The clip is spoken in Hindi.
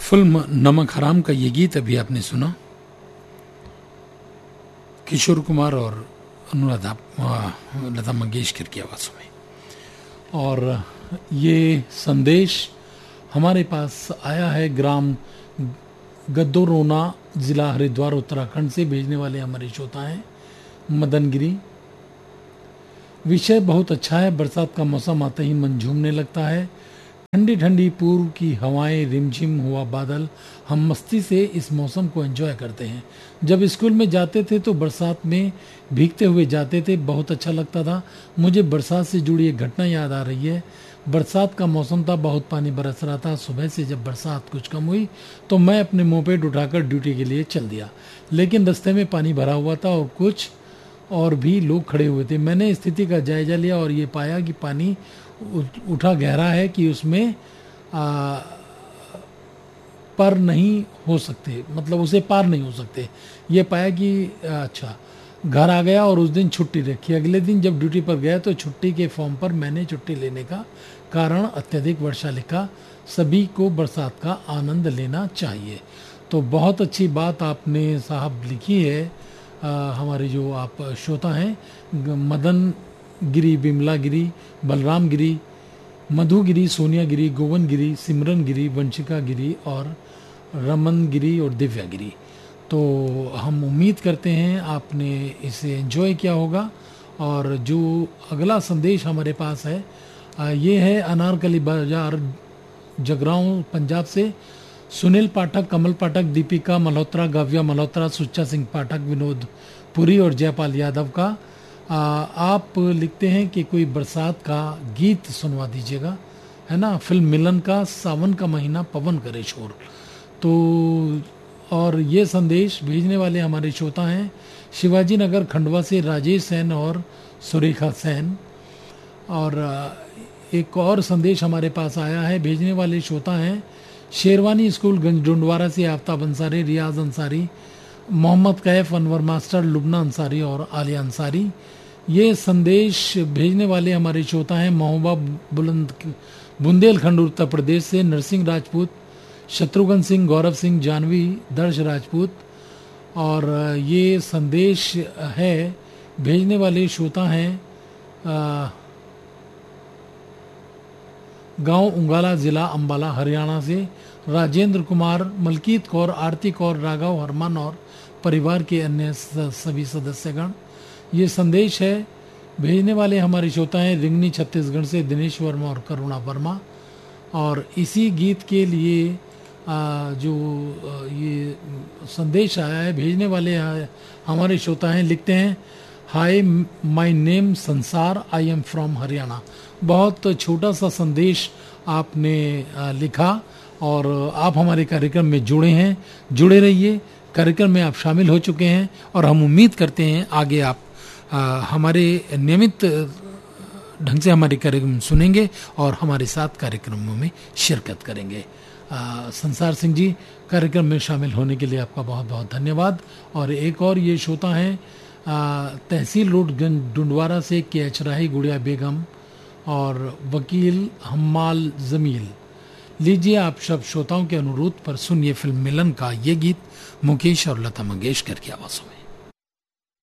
फिल्म नमक हराम का ये गीत अभी आपने सुना, किशोर कुमार और अनुराधा लता मंगेशकर की आवाज़ों में। और ये संदेश हमारे पास आया है ग्राम गद्दोरोना, जिला हरिद्वार, उत्तराखंड से। भेजने वाले हमारे श्रोता हैं मदन गिरी। विषय बहुत अच्छा है। बरसात का मौसम आते ही मन झूमने लगता है। ठंडी ठंडी पूर्व की हवाएं, रिमझिम हुआ बादल, हम मस्ती से इस मौसम को एंजॉय करते हैं। जब स्कूल में जाते थे तो बरसात में भीगते हुए जाते थे, बहुत अच्छा लगता था। मुझे बरसात से जुड़ी एक घटना याद आ रही है। बरसात का मौसम था, बहुत पानी बरस रहा था। सुबह से जब बरसात कुछ कम हुई तो मैं अपने मोपेड उठाकर ड्यूटी के लिए चल दिया, लेकिन रास्ते में पानी भरा हुआ था और कुछ और भी लोग खड़े हुए थे। मैंने स्थिति का जायजा लिया और ये पाया कि पानी उठा गहरा है कि उसमें पर नहीं हो सकते, मतलब उसे पार नहीं हो सकते। ये पाया कि अच्छा, घर आ गया और उस दिन छुट्टी रखी। अगले दिन जब ड्यूटी पर गया तो छुट्टी के फॉर्म पर मैंने छुट्टी लेने का कारण अत्यधिक वर्षा लिखा। सभी को बरसात का आनंद लेना चाहिए। तो बहुत अच्छी बात आपने साहब लिखी है। हमारे जो आप श्रोता हैं मदन गिरी, बिमला गिरी, बलराम गिरी, मधु गिरी, सोनिया गिरी, गोवन गिरी, सिमरन गिरी, वंशिका गिरी और रमन गिरी और दिव्या गिरी। तो हम उम्मीद करते हैं आपने इसे एंजॉय किया होगा। और जो अगला संदेश हमारे पास है ये है अनारकली बाजार, जगरांव, पंजाब से। सुनील पाठक, कमल पाठक, दीपिका मल्होत्रा, गव्या मल्होत्रा, सुच्चा सिंह पाठक, विनोद पुरी और जयपाल यादव का आप लिखते हैं कि कोई बरसात का गीत सुनवा दीजिएगा, है ना। फिल्म मिलन का, सावन का महीना पवन करे शोर। तो और ये संदेश भेजने वाले हमारे श्रोता हैं शिवाजी नगर खंडवा से राजेश सेन और सुरेखा सेन। और एक और संदेश हमारे पास आया है। भेजने वाले श्रोता हैं शेरवानी स्कूल गंज डुंडवारा से आफ्ताब अंसारी, रियाज अंसारी, मोहम्मद कैफ, अनवर मास्टर, लुबना अंसारी और आलिया अंसारी। ये संदेश भेजने वाले हमारे श्रोता हैं महोबा बुंदेलखंड उत्तर प्रदेश से नरसिंह राजपूत, शत्रुघ्न सिंह, गौरव सिंह, जानवी, दर्श राजपूत। और ये संदेश है भेजने वाले श्रोता हैं गांव उंगाला, जिला अंबाला, हरियाणा से राजेंद्र कुमार, मलकीत कौर, आरती कौर, राघव हरमान और परिवार के अन्य सभी सदस्यगण। ये संदेश है भेजने वाले हमारे श्रोता हैं रिंगनी छत्तीसगढ़ से दिनेश वर्मा और करुणा वर्मा। और इसी गीत के लिए जो ये संदेश आया है, भेजने वाले हमारे श्रोता हैं लिखते हैं हाय माय नेम संसार, आई एम फ्रॉम हरियाणा। बहुत छोटा सा संदेश आपने लिखा और आप हमारे कार्यक्रम में जुड़े हैं। जुड़े रहिए, कार्यक्रम में आप शामिल हो चुके हैं और हम उम्मीद करते हैं आगे आप हमारे नियमित ढंग से हमारे कार्यक्रम सुनेंगे और हमारे साथ कार्यक्रमों में शिरकत करेंगे। संसार सिंह जी, कार्यक्रम में शामिल होने के लिए आपका बहुत बहुत धन्यवाद। और एक और ये श्रोता हैं तहसील रोड डुंडवारा से के.एच. राही, गुड़िया बेगम और वकील हम्माल जमील। लीजिए आप सब श्रोताओं के अनुरोध पर सुनिए फिल्म मिलन का ये गीत मुकेश और लता मंगेशकर की आवाज़ों में।